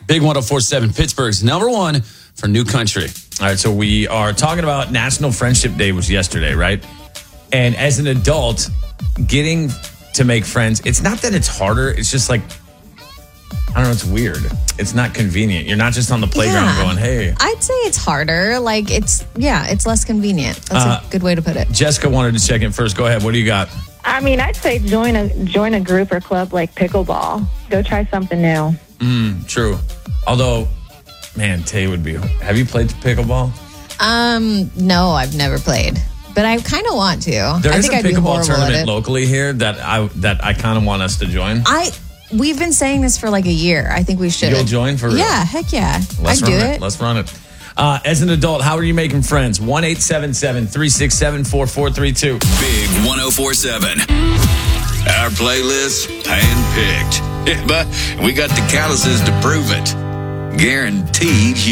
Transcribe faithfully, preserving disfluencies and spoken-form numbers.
Big one oh four point seven, Pittsburgh's number one for New Country. All right, so we are talking about National Friendship Day was yesterday, right? And as an adult, getting to make friends, it's not that it's harder. It's just like, I don't know, it's weird. It's not convenient. You're not just on the playground Yeah. going, hey. I'd say it's harder. Like, it's, yeah, it's less convenient. That's Uh, a good way to put it. Jessica wanted to check in first. Go ahead. What do you got? I mean, I'd say join a join a group or club like pickleball. Go try something new. Mm, true. Although, man, Tay would be. Have you played pickleball? Um, no, I've never played, but I kind of want to. There I is think a I'd be pickleball horrible at tournament it. locally here that I that I kind of want us to join. I we've been saying this for like a year. I think we should. You'll join for real? Yeah, heck yeah. Let's I'd do run it. it. Let's run it. Uh, as an adult, how are you making friends? one eight seven seven, three six seven, four four three two. Big one oh four point seven. Our playlist handpicked. But we got the calluses to prove it. Guaranteed